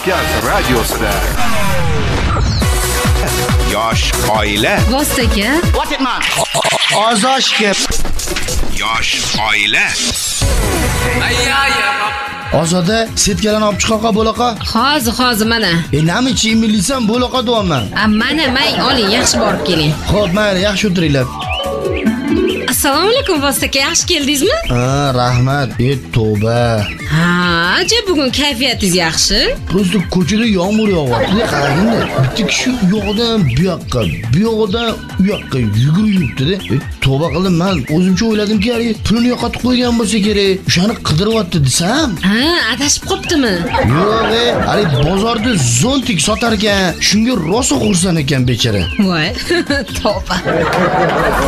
Markaz radiosida yosh oila Vostaka Ozoshga yosh oila Ozoda setkalarni olib chiqoqa bo'laqa. hozir mana. Nima iching millisan bo'laqa deyapman. Mana may oling, yaxshi borib keling. Xo'p, mayli, yaxshi o'tiringlar. Assalomu alaykum Vostaka, yaxshi keldingizmi? Rahmat. Tavba. Ajab, bugun kayfiyatingiz yaxshi. Prosta ko'chada yomg'ir yog'yapti. Qarang-da. Bitta kishi u yoqdan bu yoqqa, bu yoqdan u yoqqa yugurib yuribdi-da. Tavba qildim, men o'zimcha o'yladimki, pulni yo'qotib qo'ygan bo'lsa kerak. O'shani qidiryapti desam. Adashib qoptimi? Yo'q, hali bozorda zontik sotar ekan. Shunga rosa xursand ekan bechara. Voy, tavba.